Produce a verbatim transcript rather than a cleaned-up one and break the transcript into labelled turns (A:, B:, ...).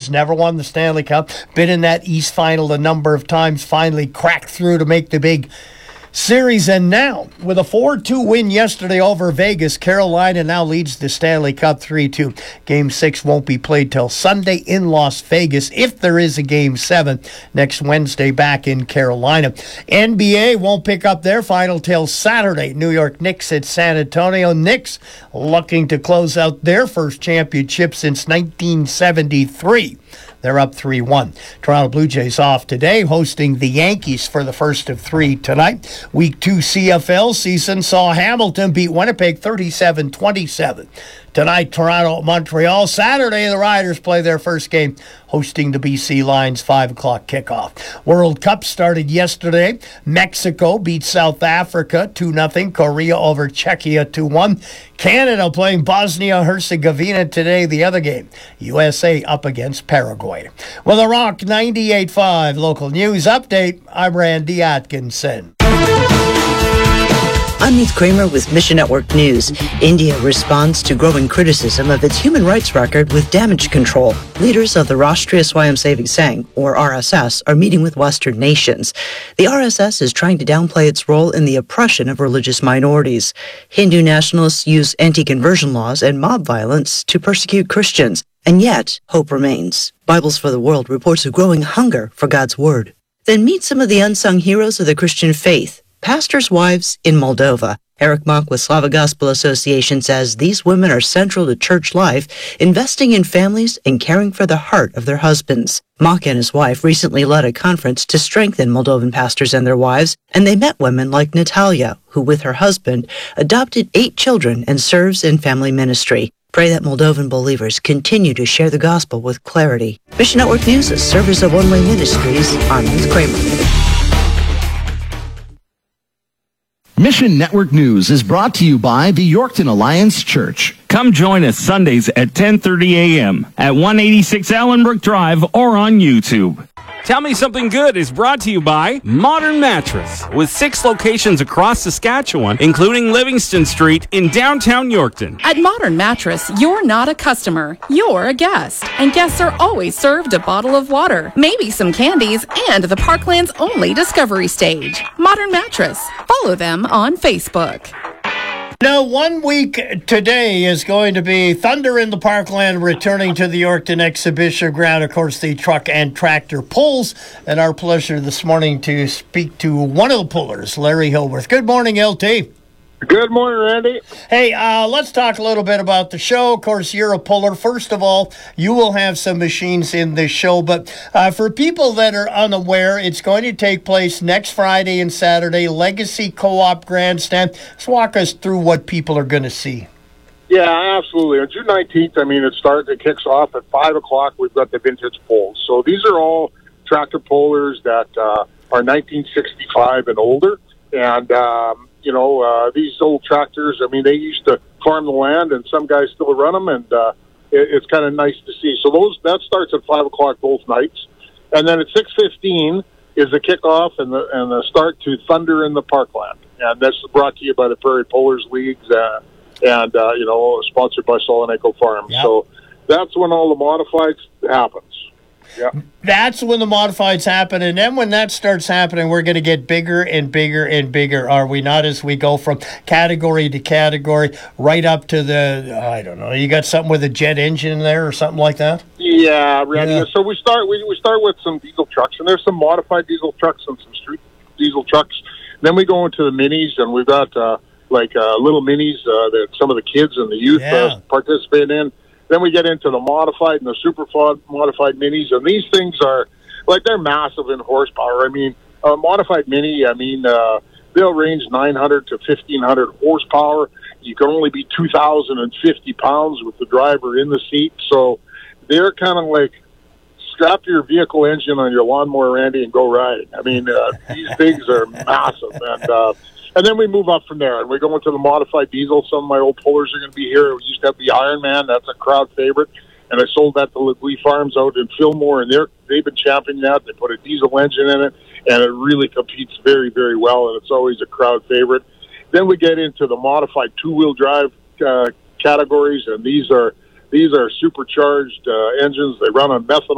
A: Riders never won the Stanley Cup, been in that East Final a number of times, finally cracked through to make the big series. And now, with a four two win yesterday over Vegas, Carolina now leads the Stanley Cup three two. Game six won't be played till Sunday in Las Vegas, if there is a Game seven next Wednesday back in Carolina. N B A won't pick up their final till Saturday. New York Knicks at San Antonio. Knicks looking to close out their first championship since nineteen seventy-three. They're up three one. Toronto Blue Jays off today, hosting the Yankees for the first of three tonight. Week two C F L season saw Hamilton beat Winnipeg thirty-seven twenty-seven. Tonight, Toronto, Montreal. Saturday, the Riders play their first game, hosting the B C Lions, five o'clock kickoff. World Cup started yesterday. Mexico beat South Africa two nothing. Korea over Czechia two one. Canada playing Bosnia-Herzegovina today, the other game. U S A up against Paraguay. Well, the Rock ninety-eight point five local news update. I'm Randy Atkinson.
B: I'm Heath Kramer with Mission Network News. India responds to growing criticism of its human rights record with damage control. Leaders of the Rashtriya Swayamsevak Sangh, or R S S, are meeting with Western nations. The R S S is trying to downplay its role in the oppression of religious minorities. Hindu nationalists use anti-conversion laws and mob violence to persecute Christians. And yet, hope remains. Bibles for the World reports a growing hunger for God's Word. Then meet some of the unsung heroes of the Christian faith. Pastors' wives in Moldova. Eric Mock with Slava Gospel Association says these women are central to church life, investing in families and caring for the heart of their husbands. Mock and his wife recently led a conference to strengthen Moldovan pastors and their wives, and they met women like Natalia, who with her husband adopted eight children and serves in family ministry. Pray that Moldovan believers continue to share the gospel with clarity. Mission Network News is service of One Way Ministries. I'm Heath Kramer.
C: Mission Network News is brought to you by the Yorkton Alliance Church.
D: Come join us Sundays at ten thirty a.m. at one eighty-six Allenbrook Drive or on YouTube. Tell Me Something Good is brought to you by Modern Mattress, with six locations across Saskatchewan, including Livingston Street in downtown Yorkton.
E: At Modern Mattress, you're not a customer, you're a guest. And guests are always served a bottle of water, maybe some candies, and the Parkland's only discovery stage. Modern Mattress. Follow them on Facebook.
A: Now, one week today is going to be Thunder in the Parkland returning to the Yorkton Exhibition Ground. Of course, the truck and tractor pulls. And our pleasure this morning to speak to one of the pullers, Larry Hillworth. Good morning, L T.
F: Good morning, Randy.
A: Hey, uh, let's talk a little bit about the show. Of course, you're a puller. First of all, you will have some machines in this show. But uh, for people that are unaware, it's going to take place next Friday and Saturday, Legacy Co-op Grandstand. Let's walk us through what people are going to see.
F: Yeah, absolutely. On June nineteenth, I mean, it starts, it kicks off at five o'clock. We've got the vintage pulls. So these are all tractor pullers that uh, are nineteen sixty-five and older. And, um, you know, uh, these old tractors, I mean, they used to farm the land, and some guys still run them, and uh, it, it's kind of nice to see. So those that starts at five o'clock both nights. And then at six fifteen is the kickoff and the, and the start to Thunder in the Parkland. And that's brought to you by the Prairie Pullers Leagues uh, and, uh, you know, sponsored by Solonico Farms. Yep. So that's when all the modifieds happens. Yeah.
A: That's when the modifieds happen, and then when that starts happening, we're going to get bigger and bigger and bigger, are we not, as we go from category to category, right up to the, I don't know, you got something with a jet engine there or something like that?
F: Yeah, Randy. Yeah. So we start we, we start with some diesel trucks, and there's some modified diesel trucks and some street diesel trucks. Then we go into the minis, and we've got uh, like uh, little minis uh, that some of the kids and the youth yeah. uh, participate in. Then we get into the modified and the super modified minis, and these things are, like, they're massive in horsepower. I mean, a modified mini, I mean, uh, they'll range nine hundred to fifteen hundred horsepower. You can only be two thousand fifty pounds with the driver in the seat. So they're kind of like, strap your vehicle engine on your lawnmower, Randy, and go riding. I mean, uh, these things are massive. And, uh, And then we move up from there, and we go into the modified diesel. Some of my old pullers are going to be here. We used to have the Iron Man. That's a crowd favorite. And I sold that to Lee Farms out in Fillmore, and they're, they've been championing that. They put a diesel engine in it, and it really competes very, very well, and it's always a crowd favorite. Then we get into the modified two-wheel drive uh, categories, and these are these are supercharged uh, engines. They run on methanol.